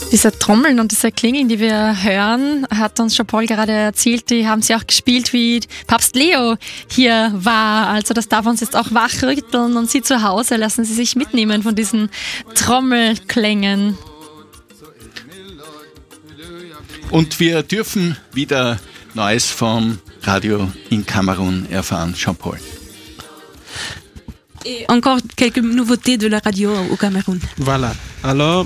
Diese Trommeln und diese Klingeln, die wir hören, hat uns Jean-Paul gerade erzählt, die haben sie auch gespielt, wie Papst Leo hier war. Also das darf uns jetzt auch wachrütteln und Sie zu Hause lassen Sie sich mitnehmen von diesen Trommelklängen. Und wir dürfen wieder Neues vom Radio in Kamerun erfahren, Jean-Paul. Et encore quelques nouveautés de la radio au Cameroun. Voilà. Alors,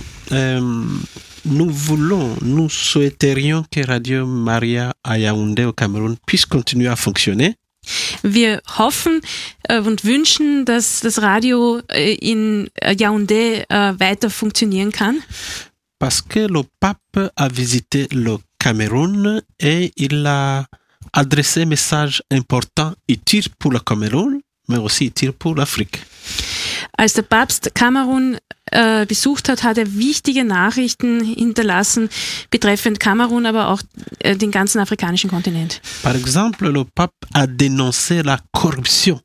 nous souhaiterions que Radio Maria à Yaoundé au Cameroun puisse continuer à fonctionner. Wir hoffen und wünschen, dass das Radio in Yaoundé weiter funktionieren kann. Parce que le pape a visité le Cameroun et il a adressé un message important, utile pour le Cameroun, mais aussi utile pour l'Afrique. Als der Papst Kamerun besucht hat, hat er wichtige Nachrichten hinterlassen, betreffend Kamerun, aber auch den ganzen afrikanischen Kontinent. Par exemple, le pape a dénoncé la corruption.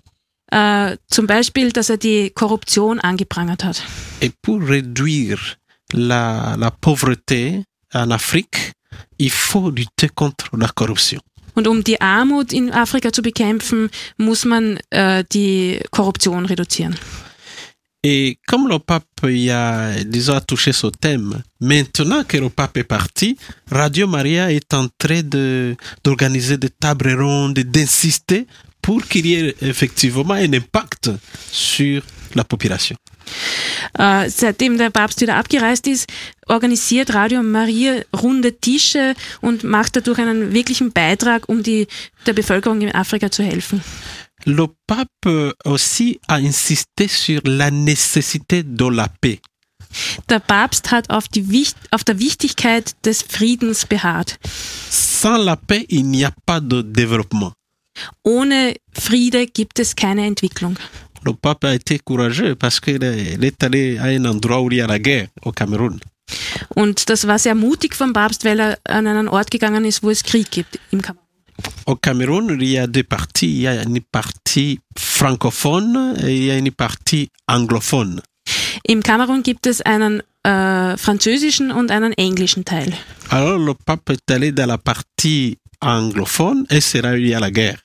Zum Beispiel, dass er die Korruption angeprangert hat. Et pour réduire la pauvreté en Afrique, il faut lutter contre la corruption. Und um die Armut in Afrika zu bekämpfen, muss man die Korruption reduzieren. Et comme le pape a touché ce thème, maintenant que le pape est parti, Radio Maria est en train d'organiser des tables rondes, d'insister pour qu'il y ait effectivement un impact sur la population. Seitdem der Papst wieder abgereist ist, organisiert Radio Maria runde Tische und macht dadurch einen wirklichen Beitrag, um der Bevölkerung in Afrika zu helfen. Le pape aussi a insisté sur la nécessité de la paix. Der Papst hat auf der Wichtigkeit des Friedens beharrt. Sans la paix, il n'y a pas de développement. Ohne Friede gibt es keine Entwicklung. Le pape a été courageux parce qu'il est allé à un endroit où il y a la guerre, au Cameroun. Und das war sehr mutig vom Papst, weil er an einen Ort gegangen ist, wo es Krieg gibt im Kamerun. Au Cameroun, il y a deux parties. Il y a une partie francophone et il y a une partie anglophone. Im Kamerun gibt es einen französischen und einen englischen Teil. Alors le pape est allé dans la partie anglophone et c'est là où il y a la guerre.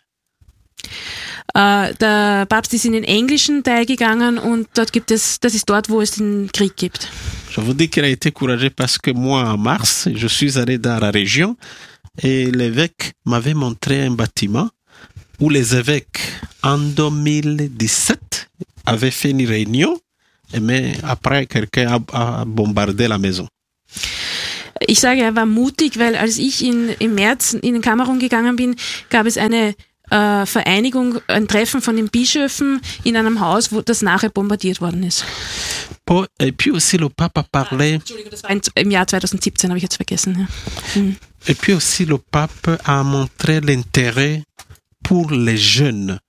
Der Papst ist in den englischen Teil gegangen und das ist dort, wo es den Krieg gibt. Je vous dis qu'il a été courageux parce que moi, en mars, je suis allé dans la région et l'évêque m'avait montré un bâtiment où les évêques, en 2017, avaient fait une réunion, mais après, quelqu'un a bombardé la maison. Ich sage, er war mutig, weil als ich im März in den Kamerun gegangen bin, gab es eine Vereinigung, ein Treffen von den Bischöfen in einem Haus, wo das nachher bombardiert worden ist. Et puis aussi le pape a parlé. Entschuldigung, das war im Jahr 2017, habe ich jetzt vergessen. Ja. Et puis aussi le pape a montré l'intérêt pour les jeunes.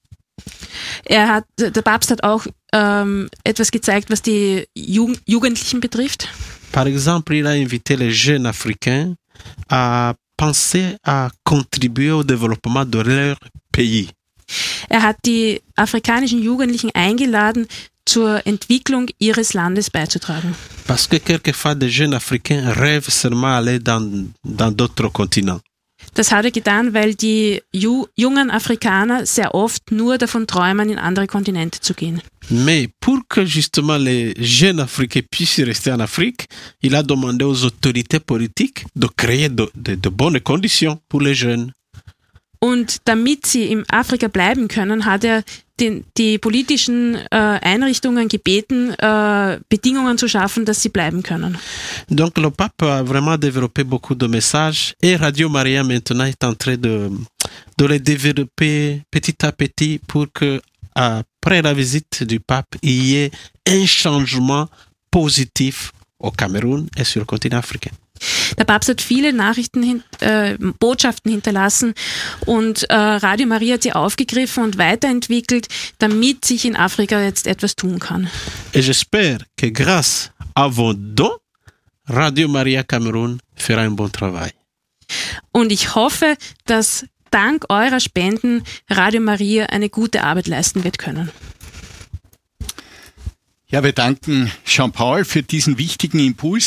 Der Papst hat auch etwas gezeigt, was die Jugendlichen betrifft. Par exemple, il a invité les jeunes africains à penser à contribuer au développement de leur pays. Er hat die afrikanischen Jugendlichen eingeladen, zur Entwicklung ihres Landes beizutragen. Parce que quelquefois des jeunes africains rêvent seulement aller dans d'autres continents. Das hat er getan, weil die jungen Afrikaner sehr oft nur davon träumen, in andere Kontinente zu gehen. Mais pour que justement les jeunes Africains puissent rester en Afrique, il a demandé aux autorités politiques de créer de bonnes conditions pour les jeunes. Und damit sie in Afrika bleiben können, hat er die politischen Einrichtungen gebeten, Bedingungen zu schaffen, dass sie bleiben können. Donc le pape a vraiment développé beaucoup de messages et Radio Maria maintenant est en train de les développer petit à petit pour que après la visite du pape, il y ait un changement positif au Cameroun et sur le continent africain. Der Papst hat viele Botschaften hinterlassen und Radio Maria hat sie aufgegriffen und weiterentwickelt, damit sich in Afrika jetzt etwas tun kann. Et j'espère que grâce à vos dons, Radio Maria Cameroun fera un bon travail. Und ich hoffe, dass dank eurer Spenden Radio Maria eine gute Arbeit leisten wird können. Ja, wir danken Jean-Paul für diesen wichtigen Impuls, ein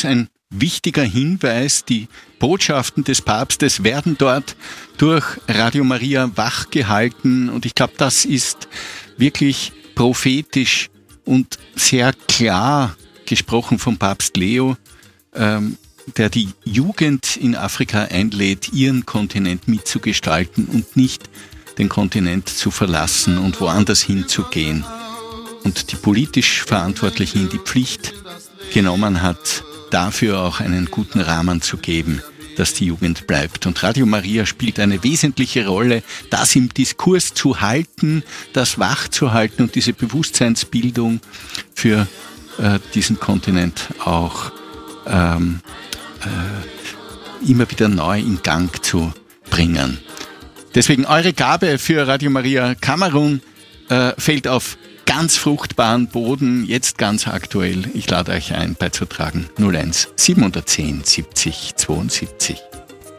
wichtiger Hinweis. Die Botschaften des Papstes werden dort durch Radio Maria wachgehalten. Und ich glaube, das ist wirklich prophetisch und sehr klar gesprochen vom Papst Leo, der die Jugend in Afrika einlädt, ihren Kontinent mitzugestalten und nicht den Kontinent zu verlassen und woanders hinzugehen. Und die politisch Verantwortlichen in die Pflicht genommen hat, dafür auch einen guten Rahmen zu geben, dass die Jugend bleibt. Und Radio Maria spielt eine wesentliche Rolle, das im Diskurs zu halten, das wach zu halten und diese Bewusstseinsbildung für diesen Kontinent auch immer wieder neu in Gang zu bringen. Deswegen eure Gabe für Radio Maria Kamerun fällt auf ganz fruchtbaren Boden, jetzt ganz aktuell. Ich lade euch ein, beizutragen. 01 710 70 72.